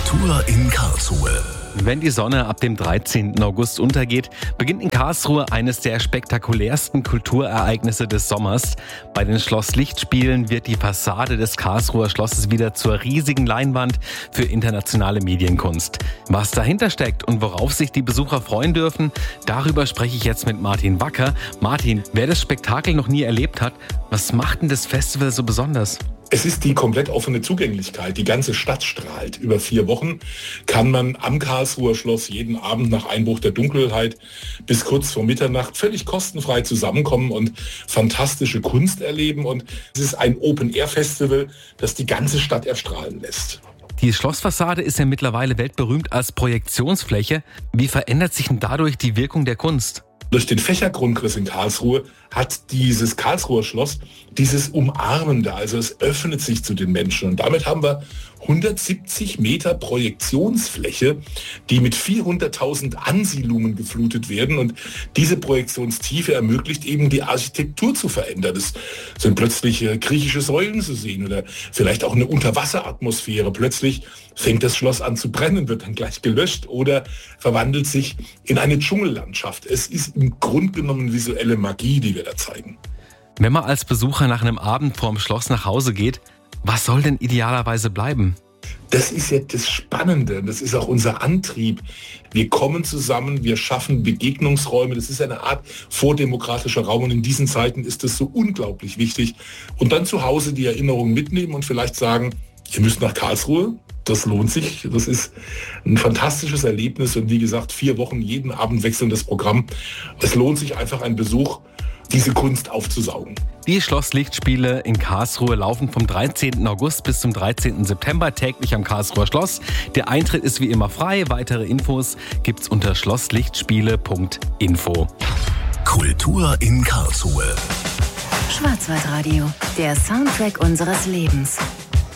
Kultur in Karlsruhe. Wenn die Sonne ab dem 13. August untergeht, beginnt in Karlsruhe eines der spektakulärsten Kulturereignisse des Sommers. Bei den Schlosslichtspielen wird die Fassade des Karlsruher Schlosses wieder zur riesigen Leinwand für internationale Medienkunst. Was dahinter steckt und worauf sich die Besucher freuen dürfen, darüber spreche ich jetzt mit Martin Wacker. Martin, wer das Spektakel noch nie erlebt hat, was macht denn das Festival so besonders? Es ist die komplett offene Zugänglichkeit. Die ganze Stadt strahlt. Über 4 Wochen kann man am Karlsruher Schloss jeden Abend nach Einbruch der Dunkelheit bis kurz vor Mitternacht völlig kostenfrei zusammenkommen und fantastische Kunst erleben. Und es ist ein Open-Air-Festival, das die ganze Stadt erstrahlen lässt. Die Schlossfassade ist ja mittlerweile weltberühmt als Projektionsfläche. Wie verändert sich denn dadurch die Wirkung der Kunst? Durch den Fächergrundriss in Karlsruhe hat dieses Karlsruher Schloss dieses Umarmende, also es öffnet sich zu den Menschen. Und damit haben wir 170 Meter Projektionsfläche, die mit 400.000 Ansiedlungen geflutet werden. Und diese Projektionstiefe ermöglicht eben, die Architektur zu verändern. Es sind plötzlich griechische Säulen zu sehen oder vielleicht auch eine Unterwasseratmosphäre. Plötzlich fängt das Schloss an zu brennen, wird dann gleich gelöscht oder verwandelt sich in eine Dschungellandschaft. Es ist im Grunde genommen visuelle Magie, die wir da zeigen. Wenn man als Besucher nach einem Abend vorm Schloss nach Hause geht, was soll denn idealerweise bleiben? Das ist ja das Spannende, das ist auch unser Antrieb. Wir kommen zusammen, wir schaffen Begegnungsräume, das ist eine Art vordemokratischer Raum und in diesen Zeiten ist das so unglaublich wichtig. Und dann zu Hause die Erinnerungen mitnehmen und vielleicht sagen, ihr müsst nach Karlsruhe, das lohnt sich, das ist ein fantastisches Erlebnis und wie gesagt, 4 Wochen, jeden Abend wechselndes Programm. Es lohnt sich einfach ein Besuch, diese Kunst aufzusaugen. Die Schlosslichtspiele in Karlsruhe laufen vom 13. August bis zum 13. September täglich am Karlsruher Schloss. Der Eintritt ist wie immer frei. Weitere Infos gibt's unter schlosslichtspiele.info. Kultur in Karlsruhe. Schwarzwaldradio, der Soundtrack unseres Lebens.